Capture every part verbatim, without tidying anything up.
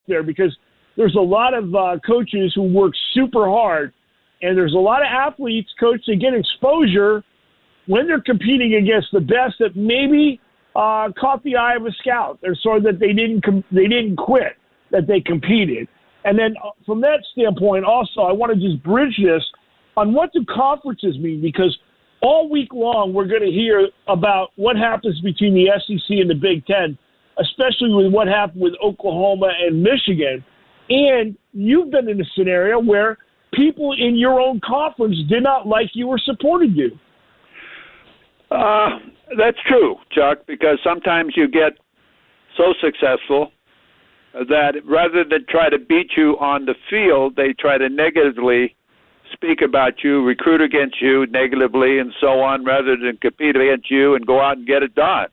there because there's a lot of uh, coaches who work super hard, and there's a lot of athletes, coach, that get exposure when they're competing against the best that maybe uh, caught the eye of a scout, or so that they didn't com- they didn't quit, that they competed. And then uh, from that standpoint, also, I want to just bridge this on what do conferences mean, because all week long we're going to hear about what happens between the S E C and the Big Ten, especially with what happened with Oklahoma and Michigan. And you've been in a scenario where people in your own conference did not like you or supported you. Uh, that's true, Chuck, because sometimes you get so successful that rather than try to beat you on the field, they try to negatively speak about you, recruit against you negatively, and so on, rather than compete against you and go out and get it done.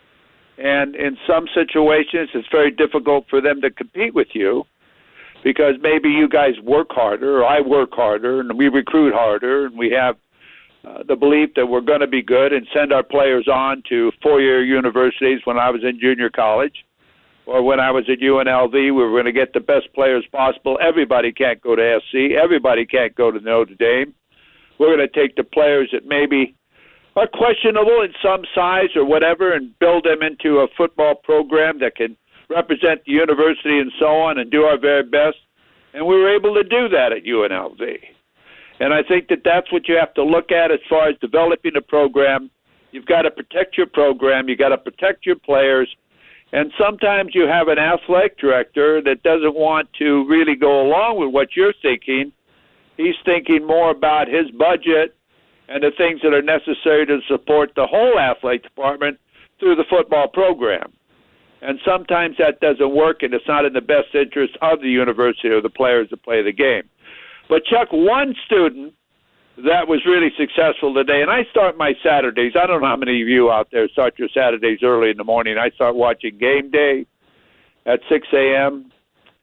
And in some situations, it's very difficult for them to compete with you because maybe you guys work harder, or I work harder, and we recruit harder, and we have uh, the belief that we're going to be good and send our players on to four-year universities. When I was in junior college, or when I was at U N L V, we were going to get the best players possible. Everybody can't go to S C. Everybody can't go to Notre Dame. We're going to take the players that maybe are questionable in some size or whatever and build them into a football program that can represent the university and so on and do our very best. And we were able to do that at U N L V. And I think that that's what you have to look at as far as developing a program. You've got to protect your program. You've got to protect your players. And sometimes you have an athletic director that doesn't want to really go along with what you're thinking. He's thinking more about his budget and the things that are necessary to support the whole athletic department through the football program. And sometimes that doesn't work, and it's not in the best interest of the university or the players that play the game. But, Chuck, one student that was really successful today, and I start my Saturdays. I don't know how many of you out there start your Saturdays early in the morning. I start watching Game Day at six a.m.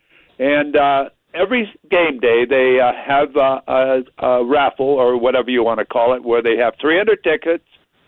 And uh, every game day they uh, have uh, a, a raffle, or whatever you want to call it, where they have three hundred tickets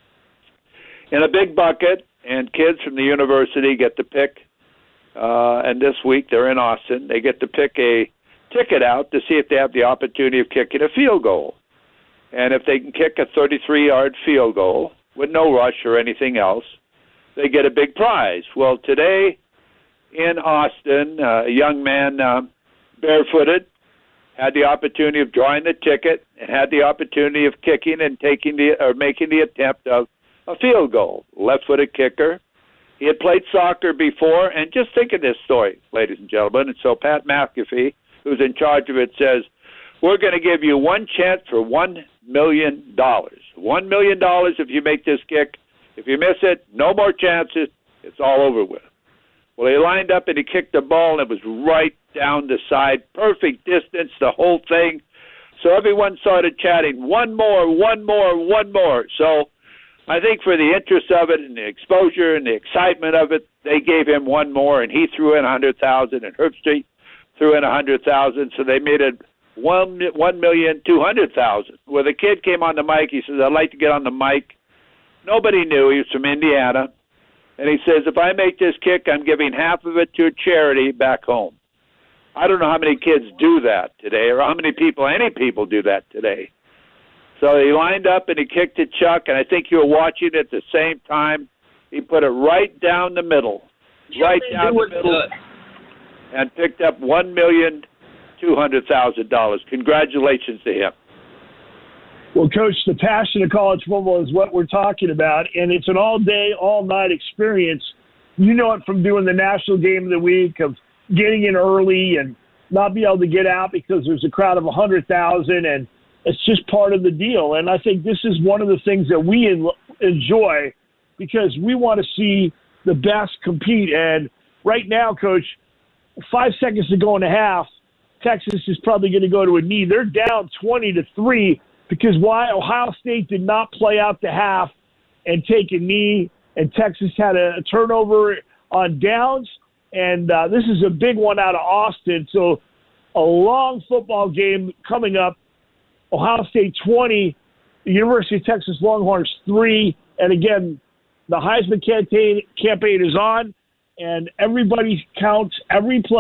in a big bucket, and kids from the university get to pick. Uh, and this week they're in Austin. They get to pick a ticket out to see if they have the opportunity of kicking a field goal. And if they can kick a thirty-three-yard field goal with no rush or anything else, they get a big prize. Well, today in Austin, uh, a young man, uh, barefooted, had the opportunity of drawing the ticket and had the opportunity of kicking and taking the or making the attempt of a field goal. Left-footed kicker. He had played soccer before, and just think of this story, ladies and gentlemen. And so Pat McAfee, who's in charge of it, says, we're going to give you one chance for one million dollars. One million dollars if you make this kick. If you miss it, no more chances. It's all over with. Well, he lined up and he kicked the ball, and it was right down the side, perfect distance, the whole thing. So everyone started chatting, one more, one more, one more. So I think for the interest of it and the exposure and the excitement of it, they gave him one more, and he threw in one hundred thousand dollars, and Herbstreit threw in one hundred thousand dollars, so they made it one one million two hundred thousand. Well, the kid came on the mic. He says, "I'd like to get on the mic." Nobody knew he was from Indiana, and he says, "If I make this kick, I'm giving half of it to a charity back home." I don't know how many kids do that today, or how many people, any people, do that today. So he lined up and he kicked it, Chuck, and I think you were watching it at the same time. He put it right down the middle, right down the middle, and picked up one million two hundred thousand dollars. Congratulations to him. Well, Coach, the passion of college football is what we're talking about, and it's an all-day, all-night experience. You know it from doing the national game of the week, of getting in early and not be able to get out because there's a crowd of one hundred thousand, and it's just part of the deal. And I think this is one of the things that we enjoy because we want to see the best compete. And right now, Coach, five seconds to go in a half, Texas is probably going to go to a knee. They're down twenty to three because why Ohio State did not play out the half and take a knee, and Texas had a, a turnover on downs. And uh, this is a big one out of Austin. So a long football game coming up. Ohio State twenty, the University of Texas Longhorns three. And again, the Heisman campaign, campaign is on, and everybody counts every play.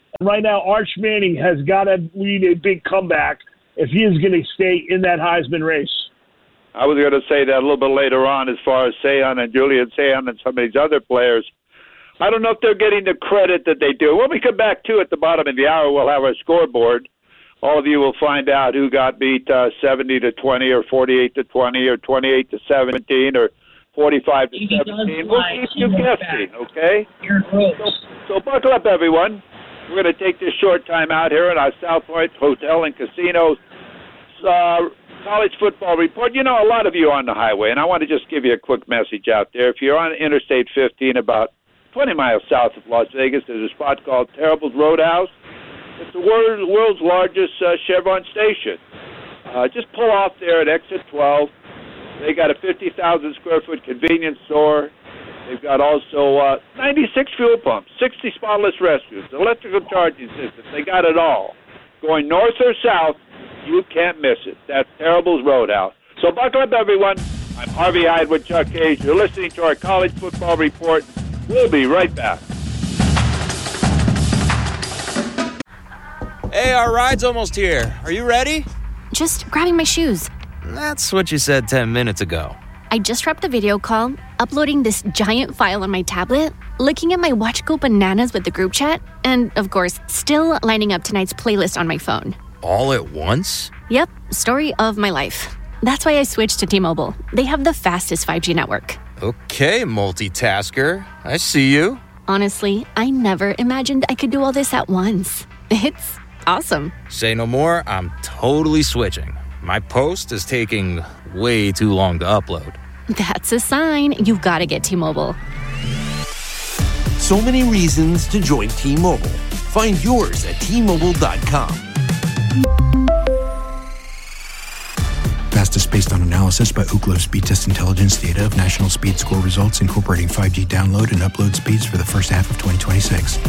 And right now, Arch Manning has got to lead a big comeback if he is going to stay in that Heisman race. I was going to say that a little bit later on as far as Sayon and Julian Sayon and some of these other players. I don't know if they're getting the credit that they do. When we come back, too, at the bottom of the hour, we'll have our scoreboard. All of you will find out who got beat uh, seventy to twenty or forty-eight to twenty or twenty-eight to seventeen or forty-five to seventeen. We'll keep you guessing, okay? So, so buckle up, everyone. We're going to take this short time out here in our South Point Hotel and Casino uh, College Football Report. You know, a lot of you are on the highway, and I want to just give you a quick message out there. If you're on Interstate fifteen about twenty miles south of Las Vegas, there's a spot called Terrible's Roadhouse. It's the world, world's largest uh, Chevron station. Uh, just pull off there at exit twelve. They got a fifty thousand square foot convenience store. They've got also uh, ninety-six fuel pumps, sixty spotless rescues, electrical charging systems. They got it all. Going north or south, you can't miss it. That's Terrible's Roadhouse. So buckle up, everyone. I'm Harvey Hyde with Chuck Hayes. You're listening to our College Football Report. We'll be right back. Hey, our ride's almost here. Are you ready? Just grabbing my shoes. That's what you said ten minutes ago. I just wrapped a video call, uploading this giant file on my tablet, looking at my watch go bananas with the group chat, and, of course, still lining up tonight's playlist on my phone. All at once? Yep, story of my life. That's why I switched to T-Mobile. They have the fastest five G network. Okay, multitasker. I see you. Honestly, I never imagined I could do all this at once. It's awesome. Say no more, I'm totally switching. My post is taking way too long to upload. That's a sign you've got to get T-Mobile. So many reasons to join T-Mobile. Find yours at T Mobile dot com. Fastest based on analysis by Ookla Speed Test Intelligence data of national speed score results incorporating five G download and upload speeds for the first half of twenty twenty-six.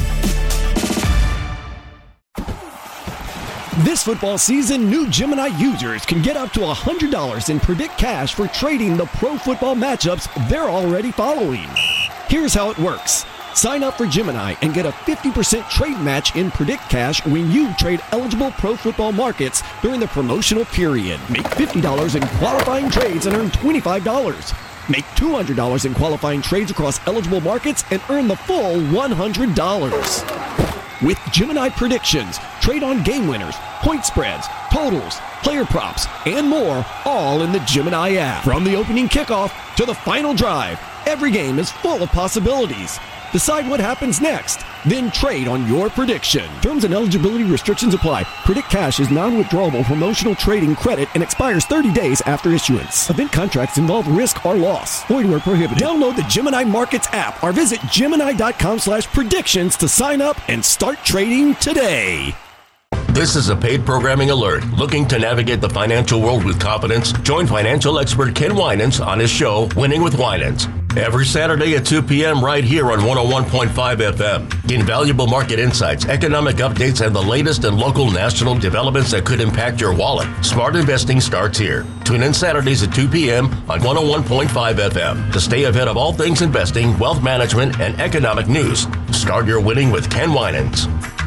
This football season, new Gemini users can get up to one hundred dollars in Predict Cash for trading the pro football matchups they're already following. Here's how it works. Sign up for Gemini and get a fifty percent trade match in Predict Cash when you trade eligible pro football markets during the promotional period. Make fifty dollars in qualifying trades and earn twenty-five dollars. Make two hundred dollars in qualifying trades across eligible markets and earn the full one hundred dollars. With Gemini predictions, trade on game winners, point spreads, totals, player props, and more, all in the Gemini app. From the opening kickoff to the final drive, every game is full of possibilities. Decide what happens next, then trade on your prediction. Terms and eligibility restrictions apply. Predict Cash is non-withdrawable promotional trading credit and expires thirty days after issuance. Event contracts involve risk or loss. Void where prohibited. Download the Gemini Markets app or visit Gemini dot com slash predictions to sign up and start trading today. This is a paid programming alert. Looking to navigate the financial world with confidence? Join financial expert Ken Winans on his show, Winning with Winans. Every Saturday at two p.m. right here on one oh one point five F M. Gain valuable market insights, economic updates, and the latest in local national developments that could impact your wallet. Smart investing starts here. Tune in Saturdays at two p.m. on one oh one point five F M to stay ahead of all things investing, wealth management, and economic news. Start your winning with Ken Winans.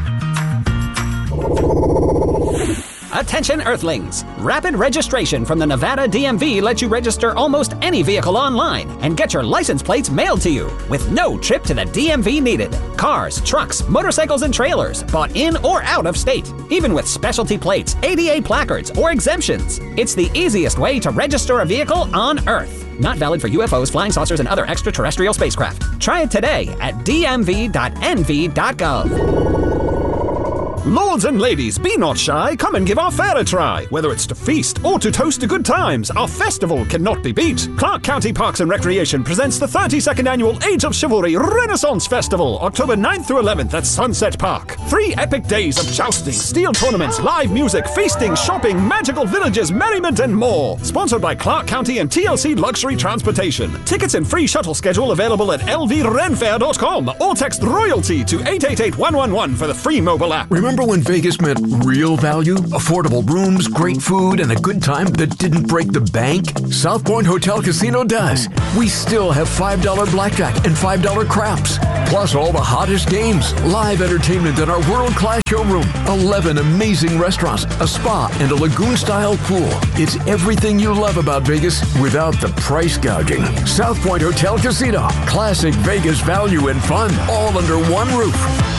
Attention Earthlings! Rapid registration from the Nevada D M V lets you register almost any vehicle online and get your license plates mailed to you with no trip to the D M V needed. Cars, trucks, motorcycles, and trailers bought in or out of state, even with specialty plates, A D A placards, or exemptions. It's the easiest way to register a vehicle on Earth. Not valid for U F Os, flying saucers, and other extraterrestrial spacecraft. Try it today at d m v dot n v dot gov. Lords and ladies, be not shy. Come and give our fair a try. Whether it's to feast or to toast to good times, our festival cannot be beat. Clark County Parks and Recreation presents the thirty-second Annual Age of Chivalry Renaissance Festival, October ninth through eleventh at Sunset Park. Three epic days of jousting, steel tournaments, live music, feasting, shopping, magical villages, merriment, and more. Sponsored by Clark County and T L C Luxury Transportation. Tickets and free shuttle schedule available at l v renfair dot com or text royalty to eight eight eight one one one for the free mobile app. Remember Remember when Vegas meant real value? Affordable rooms, great food, and a good time that didn't break the bank? South Point Hotel Casino does. We still have five dollar blackjack and five dollar craps. Plus all the hottest games, live entertainment in our world-class showroom, eleven amazing restaurants, a spa, and a lagoon-style pool. It's everything you love about Vegas without the price gouging. South Point Hotel Casino. Classic Vegas value and fun, all under one roof.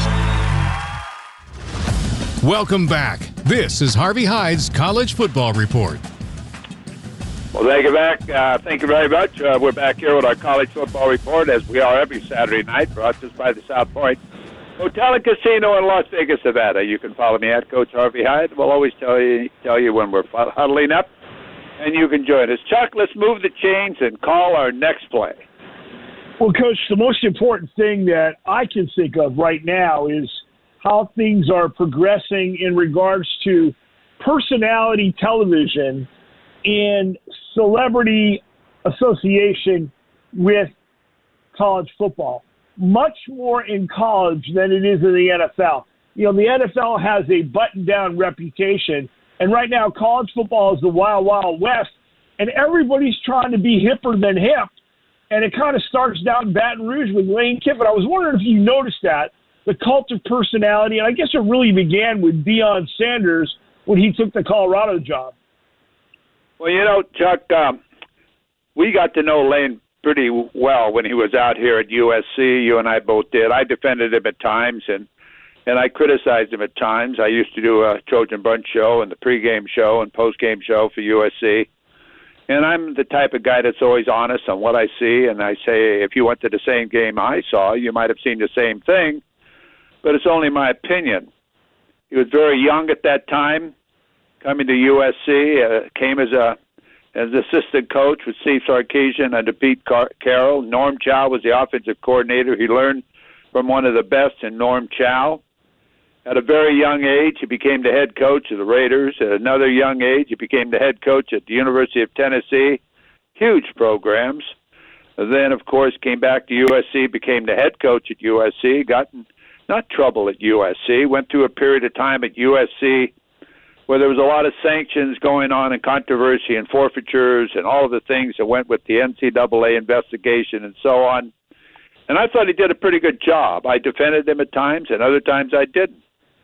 Welcome back. This is Harvey Hyde's College Football Report. Well, thank you back. Uh, thank you very much. Uh, we're back here with our College Football Report, as we are every Saturday night, brought to us by the South Point Hotel and Casino in Las Vegas, Nevada. You can follow me at Coach Harvey Hyde. We'll always tell you tell you when we're huddling up, and you can join us. Chuck, let's move the chains and call our next play. Well, Coach, the most important thing that I can think of right now is how things are progressing in regards to personality television and celebrity association with college football. Much more in college than it is in the N F L. You know, the N F L has a button-down reputation, and right now college football is the wild, wild west, and everybody's trying to be hipper than hip, and it kind of starts down in Baton Rouge with Lane Kiffin. I was wondering if you noticed that, the cult of personality, and I guess it really began with Deion Sanders when he took the Colorado job. Well, you know, Chuck, um, we got to know Lane pretty well when he was out here at U S C. You and I both did. I defended him at times, and, and I criticized him at times. I used to do a Trojan Brunch show and the pregame show and postgame show for U S C. And I'm the type of guy that's always honest on what I see, and I say, if you went to the same game I saw, you might have seen the same thing. But it's only my opinion. He was very young at that time, coming to U S C, uh, came as a as assistant coach with Steve Sarkisian under Pete Car- Carroll. Norm Chow was the offensive coordinator. He learned from one of the best in Norm Chow. At a very young age, he became the head coach of the Raiders. At another young age, he became the head coach at the University of Tennessee. Huge programs. Then, of course, came back to U S C, became the head coach at U S C, got in not trouble at U S C, went through a period of time at U S C where there was a lot of sanctions going on and controversy and forfeitures and all of the things that went with the N C double A investigation and so on. And I thought he did a pretty good job. I defended him at times, and other times I didn't.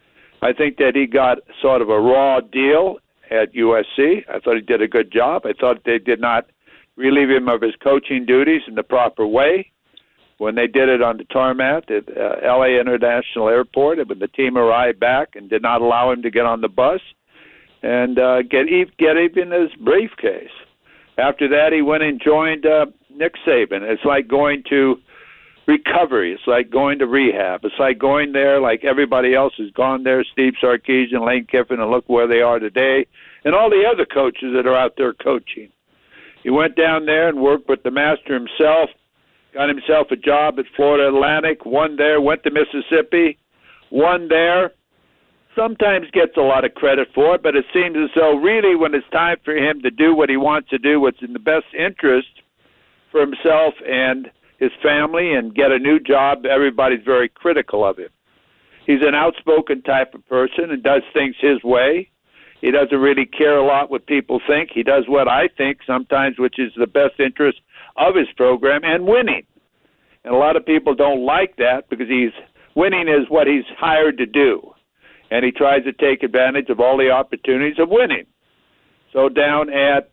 I think that he got sort of a raw deal at U S C. I thought he did a good job. I thought they did not relieve him of his coaching duties in the proper way. When they did it on the tarmac at uh, L A International Airport, and when the team arrived back and did not allow him to get on the bus and uh, get, get even his briefcase. After that, he went and joined uh, Nick Saban. It's like going to recovery. It's like going to rehab. It's like going there like everybody else has gone there, Steve Sarkisian, Lane Kiffin, and look where they are today, and all the other coaches that are out there coaching. He went down there and worked with the master himself, got himself a job at Florida Atlantic, won there, went to Mississippi, won there. Sometimes gets a lot of credit for it, but it seems as though really when it's time for him to do what he wants to do, what's in the best interest for himself and his family and get a new job, everybody's very critical of him. He's an outspoken type of person and does things his way. He doesn't really care a lot what people think. He does what I think sometimes, which is the best interest of his program and winning. And a lot of people don't like that because he's winning is what he's hired to do. And he tries to take advantage of all the opportunities of winning. So down at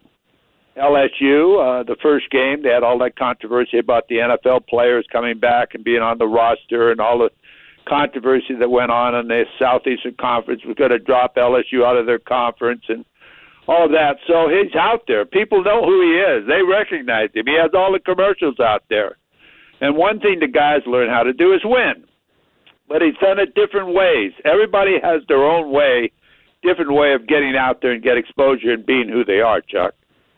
L S U, uh, the first game, they had all that controversy about the N F L players coming back and being on the roster and all the controversy that went on in the Southeastern Conference was going to drop L S U out of their conference and all of that. So he's out there. People know who he is. They recognize him. He has all the commercials out there. And one thing the guys learn how to do is win. But he's done it different ways. Everybody has their own way, different way of getting out there and get exposure and being who they are, Chuck.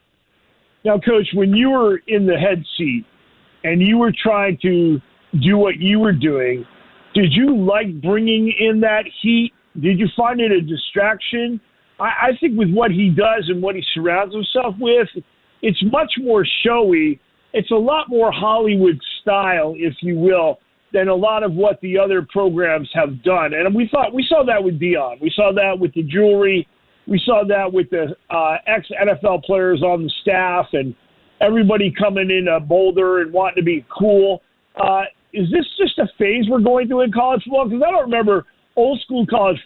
Now, Coach, when you were in the head seat and you were trying to do what you were doing, did you like bringing in that heat? Did you find it a distraction? I, I think with what he does and what he surrounds himself with, it's much more showy. It's a lot more Hollywood style, if you will. than a lot of what the other programs have done. And we thought we saw that with Deion. We saw that with the jewelry. We saw that with the uh, ex-N F L players on the staff and everybody coming in uh, Boulder and wanting to be cool. Uh, is this just a phase we're going through in college football? Because I don't remember old school college